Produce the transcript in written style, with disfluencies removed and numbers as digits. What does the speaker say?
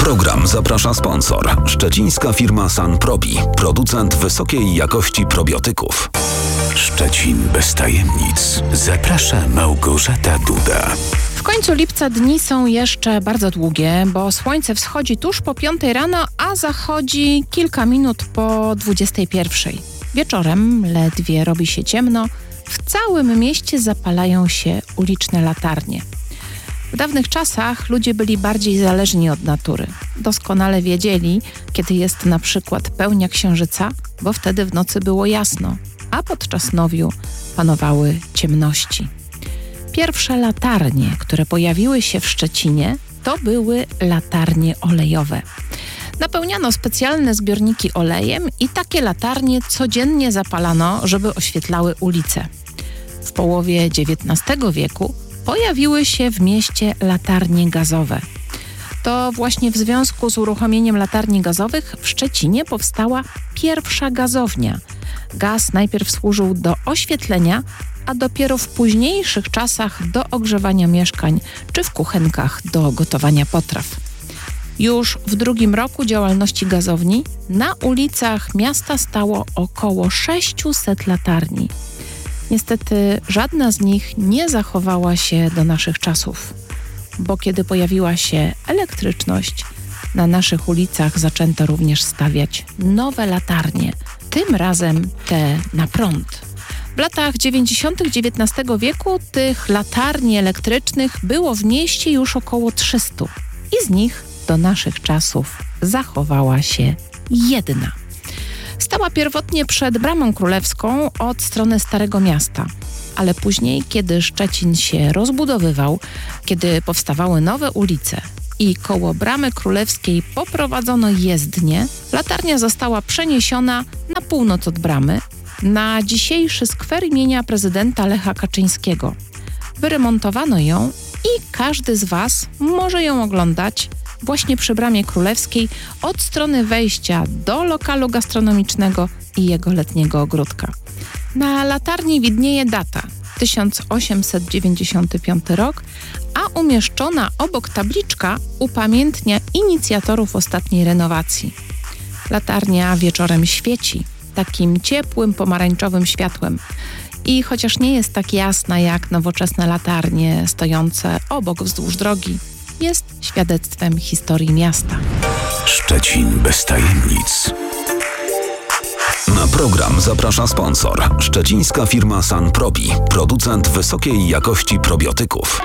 program zaprasza sponsor. Szczecińska firma Sanprobi, producent wysokiej jakości probiotyków. Szczecin bez tajemnic. Zaprasza Małgorzata Duda. W końcu lipca dni są jeszcze bardzo długie, bo słońce wschodzi tuż po 5 rano, a zachodzi kilka minut po 21. Wieczorem ledwie robi się ciemno, w całym mieście zapalają się uliczne latarnie. W dawnych czasach ludzie byli bardziej zależni od natury. Doskonale wiedzieli, kiedy jest na przykład pełnia księżyca, bo wtedy w nocy było jasno, a podczas nowiu panowały ciemności. Pierwsze latarnie, które pojawiły się w Szczecinie, to były latarnie olejowe. Napełniano specjalne zbiorniki olejem i takie latarnie codziennie zapalano, żeby oświetlały ulice. W połowie XIX wieku pojawiły się w mieście latarnie gazowe. To właśnie w związku z uruchomieniem latarni gazowych w Szczecinie powstała pierwsza gazownia. Gaz najpierw służył do oświetlenia, a dopiero w późniejszych czasach do ogrzewania mieszkań czy w kuchenkach do gotowania potraw. Już w drugim roku działalności gazowni na ulicach miasta stało około 600 latarni. Niestety żadna z nich nie zachowała się do naszych czasów, bo kiedy pojawiła się elektryczność, na naszych ulicach zaczęto również stawiać nowe latarnie, tym razem te na prąd. W latach 90. XIX wieku tych latarni elektrycznych było w mieście już około 300 i z nich do naszych czasów zachowała się jedna. Stała pierwotnie przed Bramą Królewską od strony Starego Miasta, ale później, kiedy Szczecin się rozbudowywał, kiedy powstawały nowe ulice i koło Bramy Królewskiej poprowadzono jezdnię, latarnia została przeniesiona na północ od bramy, na dzisiejszy skwer imienia prezydenta Lecha Kaczyńskiego. Wyremontowano ją i każdy z Was może ją oglądać właśnie przy Bramie Królewskiej od strony wejścia do lokalu gastronomicznego i jego letniego ogródka. Na latarni widnieje data 1895 rok, a umieszczona obok tabliczka upamiętnia inicjatorów ostatniej renowacji. Latarnia wieczorem świeci takim ciepłym, pomarańczowym światłem i chociaż nie jest tak jasna jak nowoczesne latarnie stojące obok wzdłuż drogi, jest świadectwem historii miasta. Szczecin bez tajemnic. Na program zaprasza sponsor. Szczecińska firma Sanprobi, producent wysokiej jakości probiotyków.